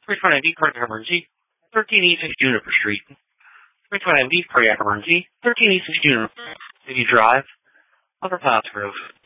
329D cardiac emergency. 13E6 Juniper Street. 329D cardiac emergency. 13E6 Juniper. Did you drive? Upper Pottsgrove.